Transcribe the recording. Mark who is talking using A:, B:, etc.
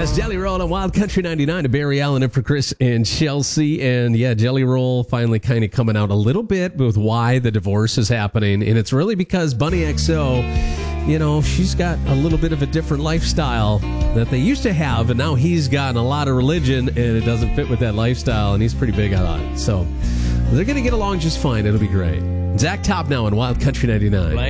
A: That's Jelly Roll on Wild Country 99 to Barry Allen and for Chris and Chelsea. And yeah, Jelly Roll finally kind of coming out a little bit with why the divorce is happening. And it's really because Bunny XO, you know, she's got a little bit of a different lifestyle that they used to have. And now he's gotten a lot of religion and it doesn't fit with that lifestyle. And he's pretty big on it. So they're going to get along just fine. It'll be great. Zach Top now on Wild Country 99.